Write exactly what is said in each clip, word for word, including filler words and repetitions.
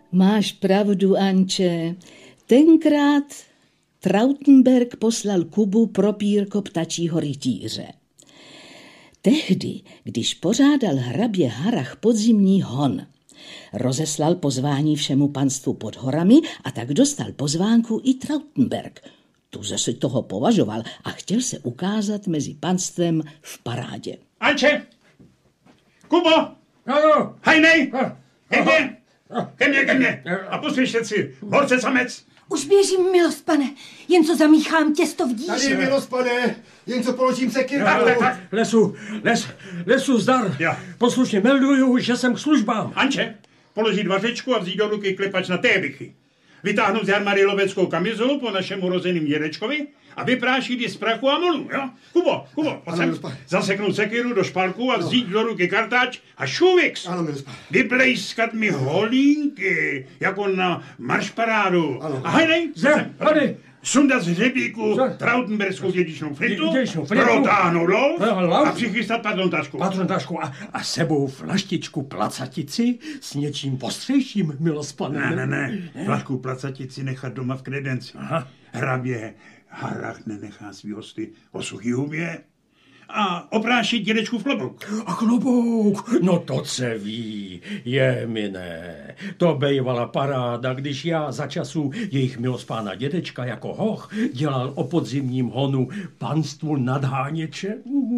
Máš pravdu, Anče. Tenkrát Trautenberg poslal Kubu pro pírko ptačího rytíře. Tehdy, když pořádal hrabě Harrach podzimní hon, rozeslal pozvání všemu panstvu pod horami a tak dostal pozvánku i Trautenberg. Tuze si toho považoval a chtěl se ukázat mezi panstvem v parádě. Anče! Kubo! Ano! Hajnej! Ke mně! Ke mně, ke mně! A poslyšte si, horce samec! Už běžím, milost pane, jen co zamíchám těsto v díře. Tady, milost pane, jen co položím sekyru. Tak, tak, tak. Lesu, les, lesu zdar. Ja. Poslušně melduju, že jsem k službám. Anče, položit vařečku a vzít do ruky klepač na tébichy. Vytáhnout z armády loveckou kamizolu po našem urozeným dědečkovi a vyprášit ji z prachu a molu, jo? Kubo, Kubo, pojď sem. Zaseknout sekyru do špalku a vzít do ruky kartáč a šuvix. Ano, milost pane. Vyblejskat mi holínky, jako na maršparádu. Ano. A hajnej, Zde, tady. sundat z hřebíku Co? Trautenberskou dědičnou flintu, Dědičnou flintu. protáhnout lov Lov. a přichystat patrontašku. Patrontašku a, a sebou flaštičku placatici s něčím postřejším, milost pane. Ne, ne, ne, flašku placatici nechat doma v kredenci. Aha. Hrabě Harrach nenechá svý hosty o suchý hubě a oprášit dědečku v klobouk. A klobouk, no to se ví, je mi ne. To bejvala paráda, když já za času jejich milost pána dědečka jako hoch dělal o podzimním honu panstvu nadháněče.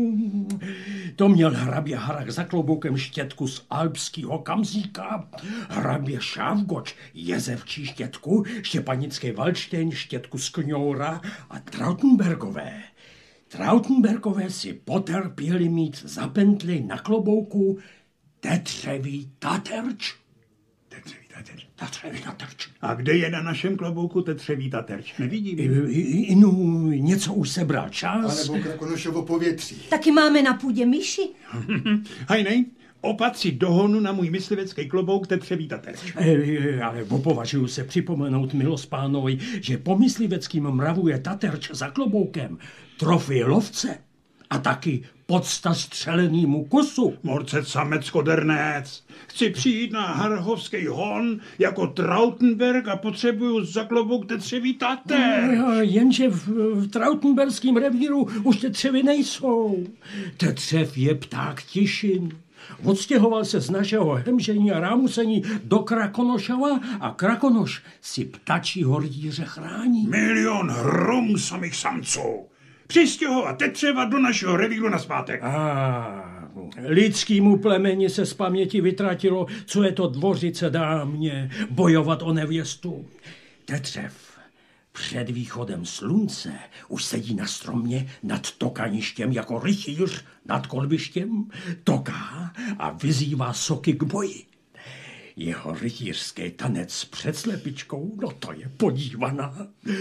To měl hrabě Harrach za kloboukem štětku z alpského kamzíka, hrabě Šávgoč jezevčí štětku, štěpanický Valštejn štětku z kňoura a Trautenbergové. Trautenbergové si potrpěli mít za pentli na klobouku tetřevý taterč. Tetřevý taterč. Tetřevý taterč. A kde je na našem klobouku tetřevý taterč? Nevidím. No, něco už sebral čas. A nebo Krakonošovo povětří. Taky máme na půdě myši. Hajnej, opatřit do honu na můj myslivecký klobouk tetřevý taterč. E, ale považuji se připomenout milost pánovi, že po mysliveckým mravu je taterč za kloboukem trofej lovce a taky podsta střelenýmu kusu. Morcet samec kodernec. Chci přijít na harrachovský hon jako Trautenberg a potřebuju za klobouk tetřevý taterč. No, jenže v, v Trautenberském revíru už tetřevy nejsou. Tetřev je pták tišin. Odstěhoval se z našeho hemžení a rámusení do Krakonošova a Krakonoš si ptačí hordíře chrání. Milion hrum samých samců. Přistěhovat tetřeva do našeho revíru na zpátek. A lidskýmu plemeni se z paměti vytratilo, co je to dvořice dámě, bojovat o nevěstu. Tetřev před východem slunce už sedí na stromě nad tokaništěm jako rytíř nad kolbištěm, toká a vyzývá soky k boji. Jeho rytířský tanec před slepičkou, no to je podívaná.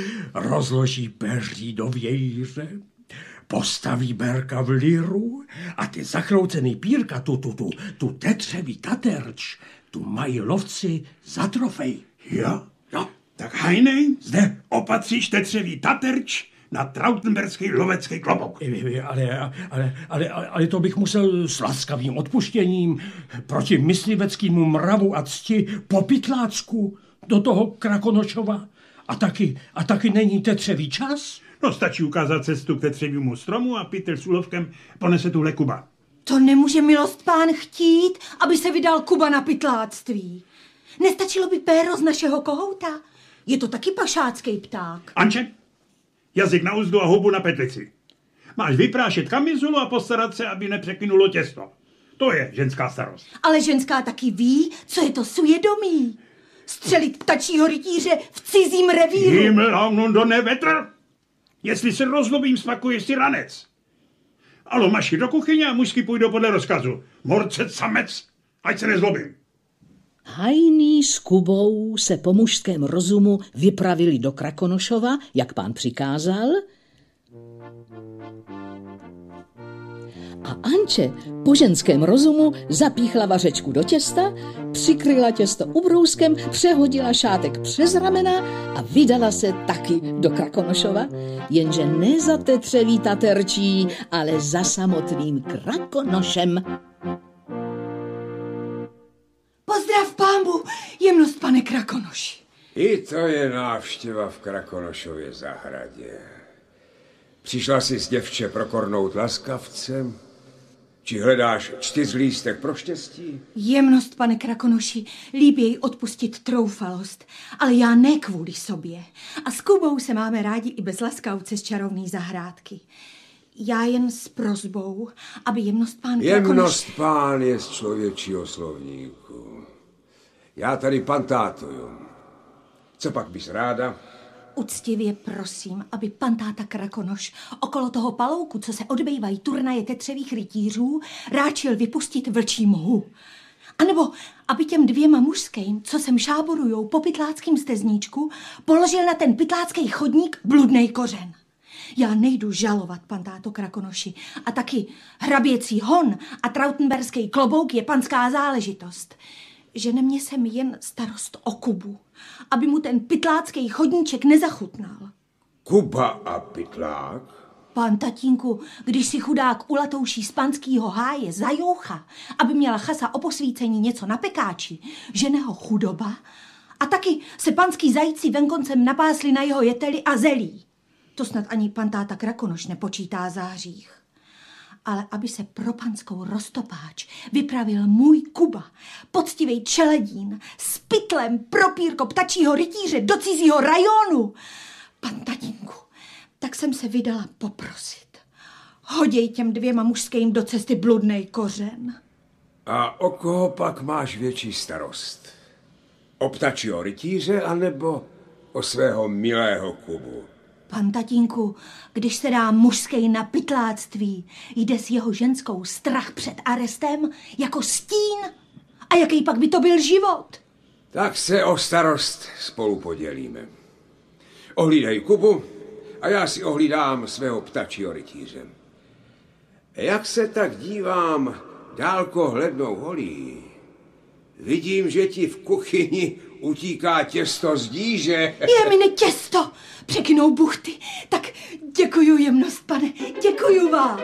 Rozloží peří do vějíře, postaví berka v liru a ty zachroucený pírka, tu, tu, tu, tu tetřevý taterč, tu mají lovci za trofej. Jo? Jo. Tak hajnej, Zde. opatříš tetřevý taterč na Trautenberský lovecký klobouk. Ale, ale, ale, ale to bych musel s laskavým odpuštěním proti mysliveckému mravu a cti po pytlácku do toho Krakonošova. A taky, a taky není tetřevý čas? No stačí ukázat cestu k tetřevému stromu a Pytel s úlovkem ponese tuhle Kuba. To nemůže milost pán chtít, aby se vydal Kuba na pytláctví. Nestačilo by péro z našeho kohouta? Je to taky pašácký pták. Anče, jazyk na uzdu a hubu na petlici. Máš vyprášet kamizulu a postarat se, aby nepřekynulo těsto. To je ženská starost. Ale ženská taky ví, co je to svědomí. Střelit ptačího rytíře v cizím revíru. Himmel do nevetr. Jestli se rozlobím, spakuješ si ranec. Alo, maši do kuchyně a mužsky půjdou podle rozkazu. Morcet samec, ať se nezlobím. Hajný s Kubou se po mužském rozumu vypravili do Krakonošova, jak pán přikázal, a Anče po ženském rozumu zapíchla vařečku do těsta, přikryla těsto ubrouskem, přehodila šátek přes ramena a vydala se taky do Krakonošova, jenže ne za tetřevý taterčí, ale za samotným Krakonošem. Pozdrav, pánbu, jemnost pane Krak. Krakonoši. I to je návštěva v Krakonošově zahradě. Přišla si s děvče prokornout laskavcem? Či hledáš čtyřlístek pro štěstí? Jemnost, pane Krakonoši, líb jej odpustit troufalost, ale já ne kvůli sobě. A s Kubou se máme rádi i bez laskavce z čarovné zahrádky. Já jen s prosbou, aby jemnost pán Krakonoš... Jemnost pán je z člověčího slovníku. Já tady pantátuju. Co pak bys ráda? Uctivě prosím, aby pan táta Krakonoš okolo toho palouku, co se odbývají turnaje tetřevých rytířů, ráčil vypustit vlčí mhu. A nebo aby těm dvěma mužským, co sem šáborujou po pytláckým stezníčku, položil na ten pytlácký chodník bludnej kořen. Já nejdu žalovat, pan táto Krakonoši, a taky hraběcí hon a trautenberský klobouk je panská záležitost. Žene mě sem jen starost o Kubu, aby mu ten pytlácký chodníček nezachutnal. Kuba a pytlák? Pán tatínku, když si chudák ulatouší z panskýho háje zajoucha, aby měla chasa o posvícení něco na pekáči, žene ho chudoba, a taky se panský zajíci venkoncem napásli na jeho jeteli a zelí. To snad ani pan táta Krakonoš nepočítá za hřích. Ale aby se pro panskou roztopáč vypravil můj Kuba, poctivej čeledín, s pytlem propírko ptačího rytíře do cizího rajonu. Pan tatínku, tak jsem se vydala poprosit. Hoděj těm dvěma mužským do cesty bludnej kořen. A o koho pak máš větší starost? O ptačího rytíře, anebo o svého milého Kubu? Pan tatínku, když se dá mužský na pytláctví, jde s jeho ženskou strach před arestem jako stín. A jaký pak by to byl život? Tak se o starost spolu podělíme. Ohlídej Kubu a já si ohlídám svého ptačího rytíře. Jak se tak dívám dálkohlednou holí, vidím, že ti v kuchyni utíká těsto z díže. Je mi ne těsto, překynou buchty. Tak děkuju, jemnost, pane, děkuju vám.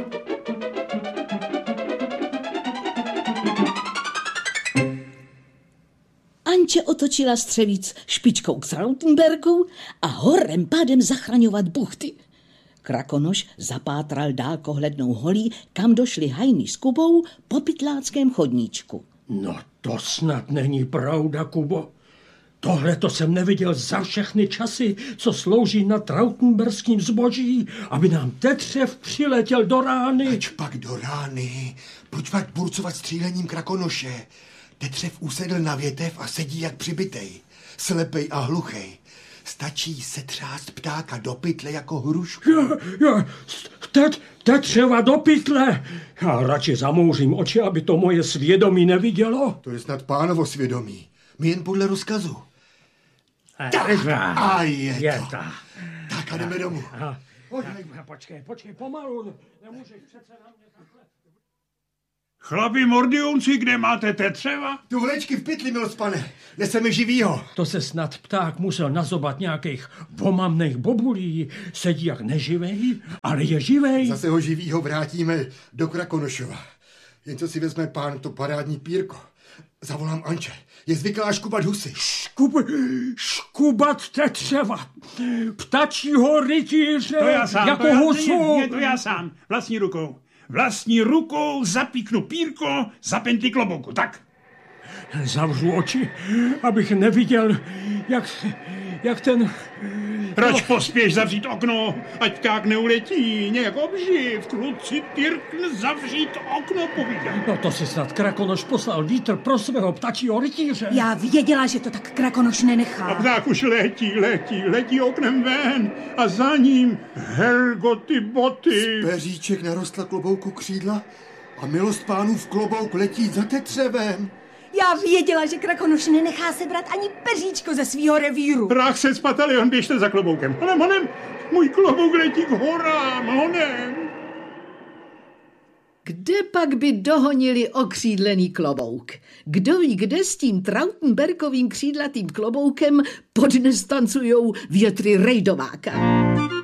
Anče otočila střevíc špičkou k Trautenbergu a horem pádem zachraňovat buchty. Krakonoš zapátral dálkohlednou holí, kam došli Hajny s Kubou po pytláckém chodníčku. No to snad není pravda, Kubo. Tohle to jsem neviděl za všechny časy, co slouží na trautenberským zboží, aby nám tetřev přiletěl do rány. Ač pak do rány, proč pak burcovat střílením Krakonoše? Tetřev usedl na větev a sedí jak přibitej, slepej a hluchej. Stačí setřást ptáka do pytle jako hrušku. Já, já, tet, tetřeva do pytle. Já radši zamouřím oči, aby to moje svědomí nevidělo. To je snad pánovo svědomí. My jen podle rozkazu. Tak, a je to. je to. Tak a jdeme domů. Počkej, počkej, pomalu. Nemůžeš přece na mě takhle. Chlapi mordiunci, kde máte tetřeva? Tu vlečky v pytli, milost pane. Neseme živýho. To se snad pták musel nazobat nějakých pomamných bobulí. Sedí jak neživej, ale je živej. Zase ho živýho vrátíme do Krakonošova. Jen co si vezme pán to parádní pírko. Zavolám Anče. Je zvyklá škubat husy. Škub, škubat tetřeva. Ptačího rytíře. To já sám, jako to já, husu. ne, ne, to já sám. Vlastní rukou. Vlastní rukou zapíknu pírko za penty klobouku. Tak. Zavřu oči, abych neviděl, jak, jak ten... Proč pospěš zavřít okno, ať pták neuletí, nějak obživ, kluci, Tyrkn, zavřít okno, povídám. No to si snad Krakonoš poslal vítr pro svého ptačího rytíře. Já věděla, že to tak Krakonoš nenechá. A pták už letí, letí, letí oknem ven a za ním Helgoty boty. Z peříček narostla klobouku křídla a milost pánův klobouk letí za tetřevem. Já věděla, že Krakonoš nenechá sebrat ani peříčko ze svýho revíru. Rách se spatalion, běžte za kloboukem. Honem, honem, můj klobouk letí k horám, honem. Kde pak by dohonili okřídlený klobouk? Kdo ví, kde s tím Trautenbergovým křídlatým kloboukem podnes tancujou větry rejdováka?